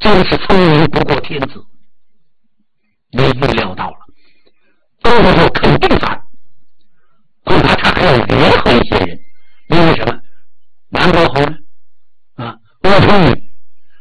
是聪明不过天子，也预料到了，周伯就肯定反，恐怕他还要联合一些人，因为什么？南伯侯呢？啊，阿童女